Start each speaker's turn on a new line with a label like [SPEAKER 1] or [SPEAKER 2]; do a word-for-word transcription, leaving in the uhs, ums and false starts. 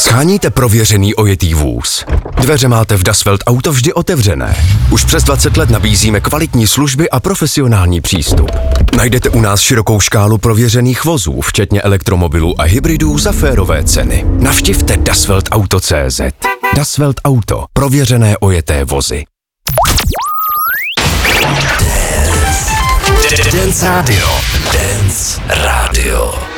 [SPEAKER 1] Sháníte prověřený ojetý vůz? Dveře máte v Dasvelt Auto vždy otevřené. Už přes dvacet let nabízíme kvalitní služby a profesionální přístup. Najdete u nás širokou škálu prověřených vozů, včetně elektromobilů a hybridů za férové ceny. Navštivte dasvelt auto tečka cé zet. Dasvelt Auto. Prověřené ojeté vozy.
[SPEAKER 2] Dance Radio. Dance Radio.